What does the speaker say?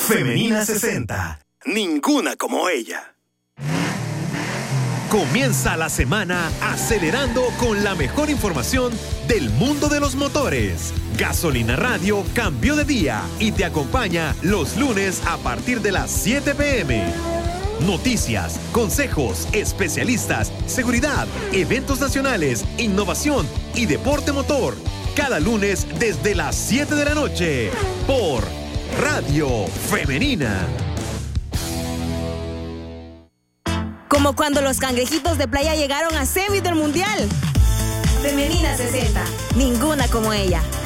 Femenina 60. Ninguna como ella. Comienza la semana acelerando con la mejor información del mundo de los motores. Gasolina Radio cambió de día y te acompaña los lunes a partir de las 7 p.m. Noticias, consejos, especialistas, seguridad, eventos nacionales, innovación y deporte motor. Cada lunes desde las 7 de la noche por Radio Femenina. Como cuando los cangrejitos de playa llegaron a semis del mundial. Femenina 60. Ninguna como ella.